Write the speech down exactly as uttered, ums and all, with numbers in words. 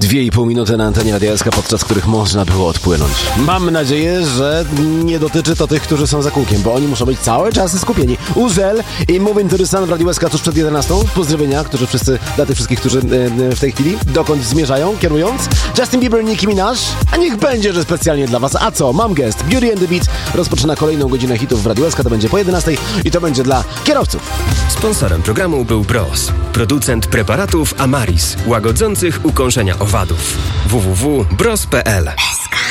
Dwie i pół minuty na antenie Radia S K, podczas których można było odpłynąć. Mam nadzieję, że nie dotyczy to tych, którzy są za kółkiem, bo oni muszą być cały czas skupieni. Uzel i Moving to the Sun w Radiu S K tuż przed jedenastą. Pozdrowienia, którzy wszyscy, dla tych wszystkich, którzy yy, w tej chwili dokąd zmierzają, kierując. Justin Bieber, Nicki Minaj, a niech będzie, że specjalnie dla was. A co? Mam gest. Beauty and the Beat rozpoczyna kolejną godzinę hitów w Radiu S K, to będzie po jedenastej i to będzie dla kierowców. Sponsorem programu był Bros, producent preparatów Amaris, łagodzących ukąszenia owadów. w w w kropka bros kropka p l